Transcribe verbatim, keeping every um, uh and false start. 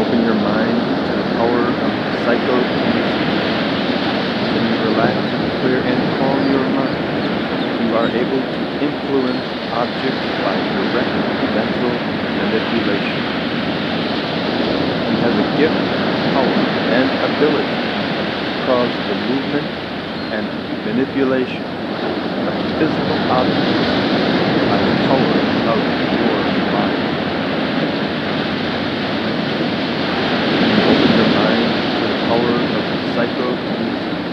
open your mind to the power of psychokinesis. When you relax, clear, and calm your mind, you are able to influence objects by direct mental manipulation. You have a gift, power, and ability to cause the movement and manipulation of physical objects by the power